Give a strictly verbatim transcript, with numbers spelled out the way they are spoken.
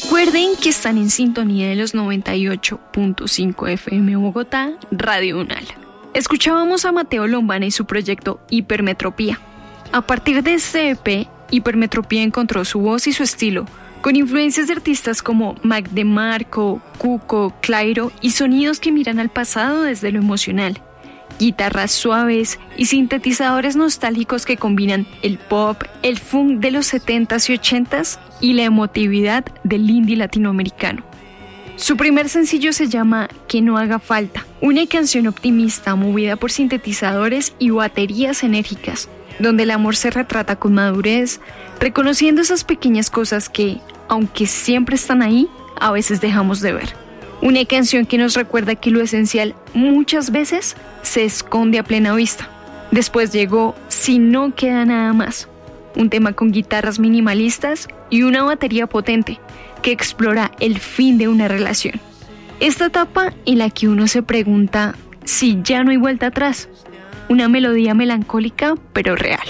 Recuerden que están en sintonía de los noventa y ocho punto cinco F M Bogotá, Radio Unal. Escuchábamos a Mateo Lombana y su proyecto Hipermetropía. A partir de este E P, Hipermetropía encontró su voz y su estilo, con influencias de artistas como Mac DeMarco, Cuco, Clairo y sonidos que miran al pasado desde lo emocional. Guitarras suaves y sintetizadores nostálgicos que combinan el pop, el funk de los setentas y ochentas y la emotividad del indie latinoamericano. Su primer sencillo se llama Que no haga falta, una canción optimista movida por sintetizadores y baterías enérgicas, donde el amor se retrata con madurez, reconociendo esas pequeñas cosas que, aunque siempre están ahí, a veces dejamos de ver. Una canción que nos recuerda que lo esencial muchas veces se esconde a plena vista. Después llegó Si no queda nada más, un tema con guitarras minimalistas y una batería potente que explora el fin de una relación. Esta etapa en la que uno se pregunta si ya no hay vuelta atrás. Una melodía melancólica pero real.